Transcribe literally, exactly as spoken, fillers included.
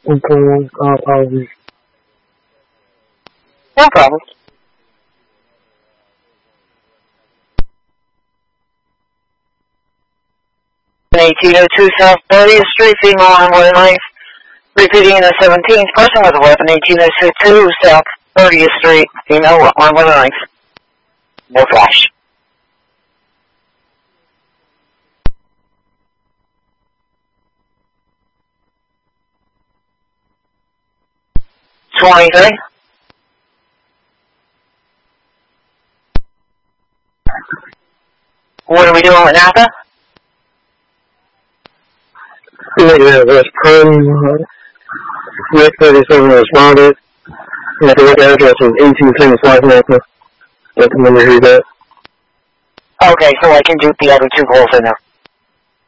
Okay, uh, apologies. No problem. eighteen oh two South thirtieth Street, female on one knife. Repeating the seventeenth, person with a weapon, eighteen oh two South thirtieth Street, female on one knife. No flash. twenty-three. What are we doing with Napa? Yeah, that's Prime. Rick thirty-seven responded. And the correct address is eighteen seventy-five Napa. Recommend you read that. Okay, so I can do the other two calls in there.